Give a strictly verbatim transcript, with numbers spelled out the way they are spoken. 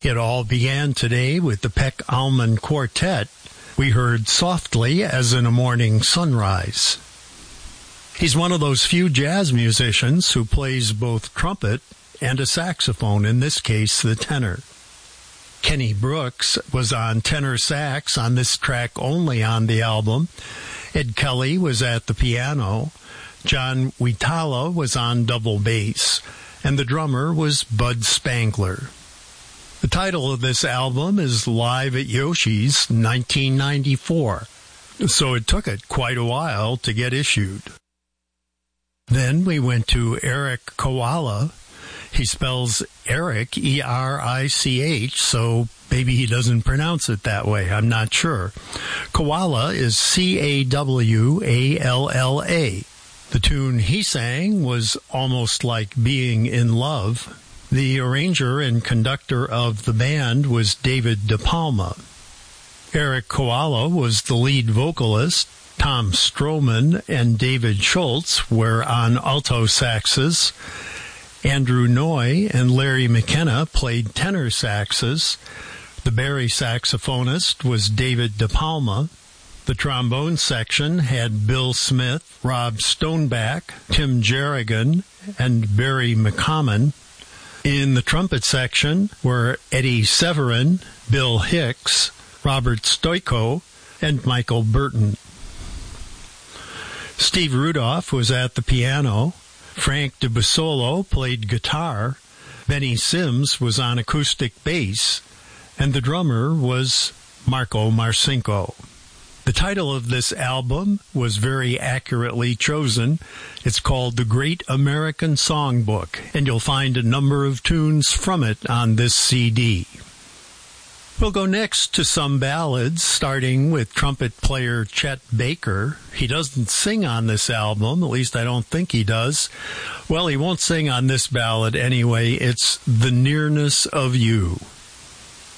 It all began today with the Peck Allman Quartet. We heard Softly as in a Morning Sunrise. He's one of those few jazz musicians who plays both trumpet and a saxophone, in this case the tenor. Kenny Brooks was on tenor sax on this track only on the album. Ed Kelly was at the piano. John Witala was on double bass. And the drummer was Bud Spangler. The title of this album is Live at Yoshi's nineteen ninety-four, so it took it quite a while to get issued. Then we went to Eric Koala. He spells Eric, E R I C H, so maybe he doesn't pronounce it that way. I'm not sure. Koala is C A W A L L A. The tune he sang was Almost Like Being in Love. The arranger and conductor of the band was David DePalma. Eric Koala was the lead vocalist. Tom Stroman and David Schultz were on alto saxes. Andrew Noy and Larry McKenna played tenor saxes. The Barry saxophonist was David DePalma. The trombone section had Bill Smith, Rob Stoneback, Tim Jerrigan, and Barry McCommon. In the trumpet section were Eddie Severin, Bill Hicks, Robert Stoico, and Michael Burton. Steve Rudolph was at the piano. Frank DeBasolo played guitar. Benny Sims was on acoustic bass. And the drummer was Marco Marcinko. The title of this album was very accurately chosen. It's called The Great American Songbook, and you'll find a number of tunes from it on this C D. We'll go next to some ballads, starting with trumpet player Chet Baker. He doesn't sing on this album, at least I don't think he does. Well, he won't sing on this ballad anyway. It's The Nearness of You.